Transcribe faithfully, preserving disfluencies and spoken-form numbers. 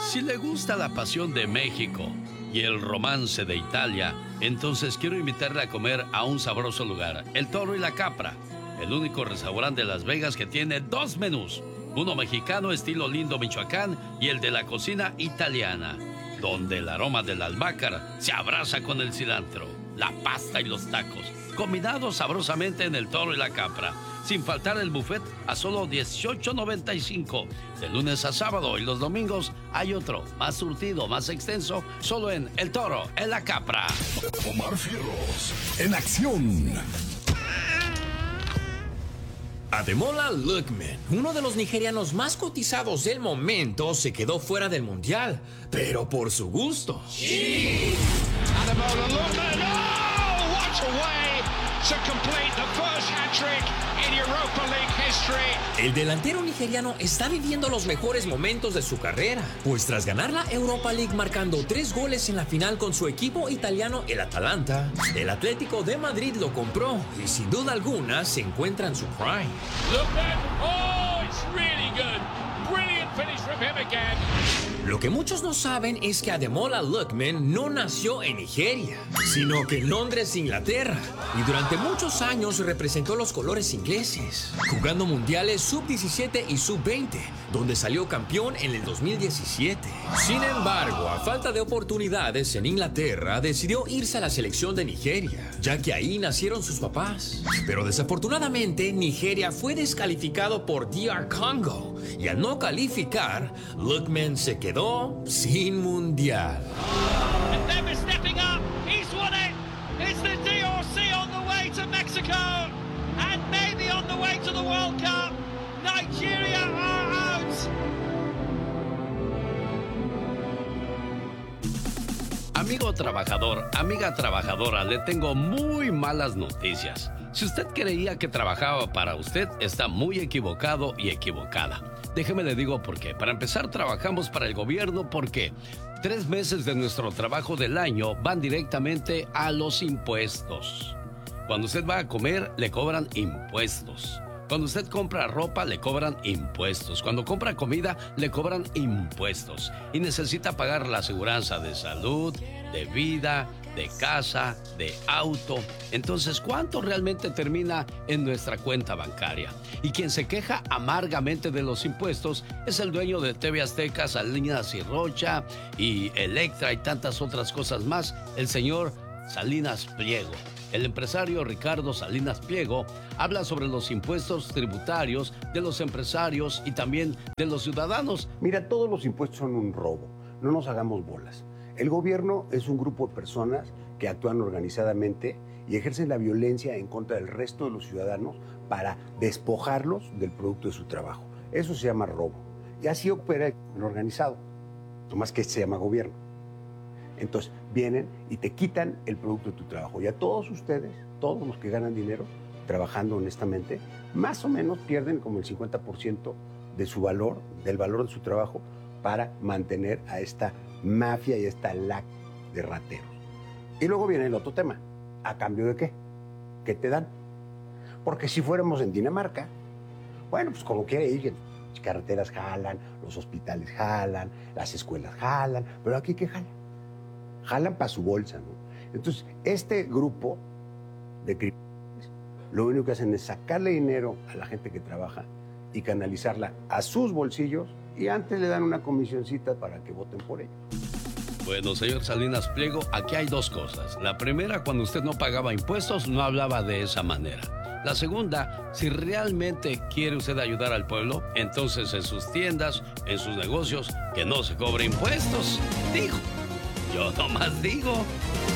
Si le gusta la pasión de México y el romance de Italia, entonces quiero invitarle a comer a un sabroso lugar, El Toro y la Capra, el único restaurante de Las Vegas que tiene dos menús, uno mexicano estilo Lindo, Michoacán, y el de la cocina italiana, donde el aroma del albahaca se abraza con el cilantro, la pasta y los tacos, combinados sabrosamente en El Toro y la Capra. Sin faltar el buffet a solo dieciocho noventa y cinco, de lunes a sábado, y los domingos hay otro, más surtido, más extenso, solo en El Toro, en la Capra. Omar Fierros, en acción. Ademola Lookman, uno de los nigerianos más cotizados del momento, se quedó fuera del mundial, pero por su gusto. Sí. Ademola Lookman, oh, what a way to complete the first hat-trick in Europa League history. El delantero nigeriano está viviendo los mejores momentos de su carrera, pues tras ganar la Europa League marcando tres goles en la final con su equipo italiano, el Atalanta, el Atlético de Madrid lo compró y sin duda alguna se encuentra en su prime. Lookman, oh, it's really good. Brilliant finish from him again. Lo que muchos no saben es que Ademola Lookman no nació en Nigeria, sino que en Londres, Inglaterra, y durante muchos años representó los colores ingleses, jugando mundiales sub diecisiete y sub veinte, donde salió campeón en el dos mil diecisiete. Sin embargo, a falta de oportunidades en Inglaterra, decidió irse a la selección de Nigeria, ya que ahí nacieron sus papás. Pero desafortunadamente, Nigeria fue descalificado por D R Congo, y al no calificar, Lookman se quedó sin mundial. And Demba stepping up, he's won it. It's the D R C on the way to Mexico, and maybe on the way to the World Cup. Nigeria are out. Amigo trabajador, amiga trabajadora, le tengo muy malas noticias. Si usted creía que trabajaba para usted, está muy equivocado y equivocada. Déjeme le digo por qué. Para empezar, trabajamos para el gobierno porque tres meses de nuestro trabajo del año van directamente a los impuestos. Cuando usted va a comer, le cobran impuestos. Cuando usted compra ropa, le cobran impuestos. Cuando compra comida, le cobran impuestos. Y necesita pagar la aseguranza de salud, de vida, de casa, de auto. Entonces, ¿cuánto realmente termina en nuestra cuenta bancaria? Y quien se queja amargamente de los impuestos es el dueño de T V Azteca, Salinas y Rocha, y Electra y tantas otras cosas más, el señor Salinas Pliego. El empresario Ricardo Salinas Pliego habla sobre los impuestos tributarios de los empresarios y también de los ciudadanos. Mira, todos los impuestos son un robo. No nos hagamos bolas. El gobierno es un grupo de personas que actúan organizadamente y ejercen la violencia en contra del resto de los ciudadanos para despojarlos del producto de su trabajo. Eso se llama robo. Y así opera el organizado, nomás que se llama gobierno. Entonces vienen y te quitan el producto de tu trabajo. Y a todos ustedes, todos los que ganan dinero trabajando honestamente, más o menos pierden como el cincuenta por ciento de su valor, del valor de su trabajo, para mantener a esta mafia y a esta lac de rateros. Y luego viene el otro tema. ¿A cambio de qué? ¿Qué te dan? Porque si fuéramos en Dinamarca, bueno, pues como quiere ir, las carreteras jalan, los hospitales jalan, las escuelas jalan, pero aquí ¿qué jalan? Jalan para su bolsa, ¿no? Entonces, este grupo de criminales lo único que hacen es sacarle dinero a la gente que trabaja y canalizarla a sus bolsillos, y antes le dan una comisioncita para que voten por ellos. Bueno, señor Salinas Pliego, aquí hay dos cosas. La primera, cuando usted no pagaba impuestos, no hablaba de esa manera. La segunda, si realmente quiere usted ayudar al pueblo, entonces en sus tiendas, en sus negocios, que no se cobre impuestos. Digo, yo nomás digo.